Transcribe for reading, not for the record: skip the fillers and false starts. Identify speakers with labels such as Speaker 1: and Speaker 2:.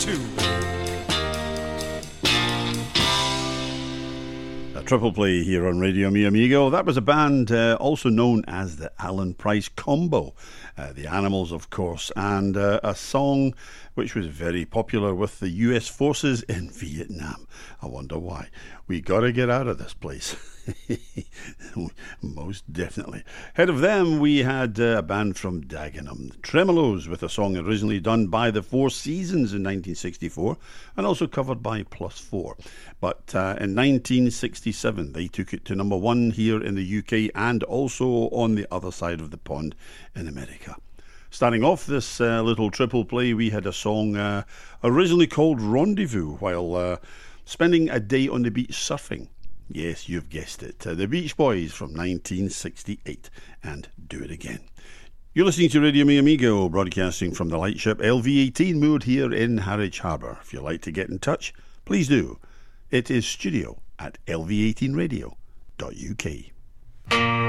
Speaker 1: 2.
Speaker 2: A triple play here on Radio Mi Amigo. That was a band also known as the Alan Price Combo. The Animals, of course, and a song which was very popular with the US forces in Vietnam. I wonder why. We gotta get out of this place. Most definitely. Ahead of them, we had a band from Dagenham, the Tremolos, with a song originally done by the Four Seasons in 1964 and also covered by Plus Four. But in 1967, they took it to number one here in the UK and also on the other side of the pond in America. Starting off this little triple play, we had a song originally called Rendezvous while spending a day on the beach surfing. Yes, you've guessed it. The Beach Boys from 1968 and Do It Again. You're listening to Radio Mi Amigo, broadcasting from the lightship LV18 moored here in Harwich Harbour. If you'd like to get in touch, please do. It is studio@lv18radio.uk.